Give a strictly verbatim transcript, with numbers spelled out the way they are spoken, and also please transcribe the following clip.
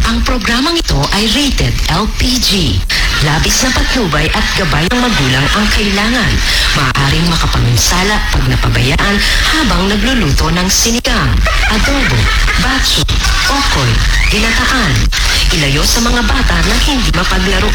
Ang programang ito ay rated L P G. Labis na patnubay at gabay ng magulang ang kailangan. Maaaring makapanginsala pag napabayaan habang nagluluto ng sinigang, adobo, batso, okoy, ginataan. Ilayo sa mga bata na hindi mapaglaruan.